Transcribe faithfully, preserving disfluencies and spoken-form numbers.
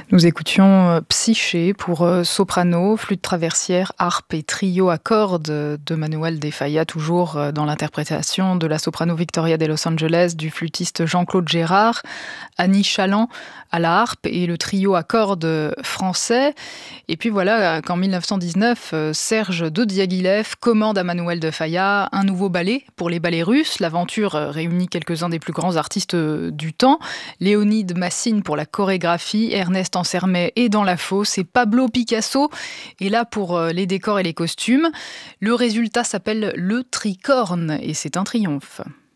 Nous écoutions euh, Psyché pour euh, soprano, flûte traversière, harpe et trio à cordes euh, de Manuel de Falla, toujours euh, dans l'interprétation de la soprano Victoria de Los Angeles, du flûtiste Jean-Claude Gérard, Annie Chaland à la harpe et le trio à cordes français. Et puis voilà qu'en mille neuf cent dix-neuf, euh, Serge de Diaghilev commande à Manuel de Falla un nouveau ballet pour les ballets russes. L'aventure euh, réunit quelques-uns des plus grands artistes euh, du temps. Léonide Massine pour la chorégraphie, Ernest Ansermet est dans la fosse et Pablo Picasso est là pour euh, les décors et les costumes. Le résultat s'appelle Le Tricorne et c'est un triomphe.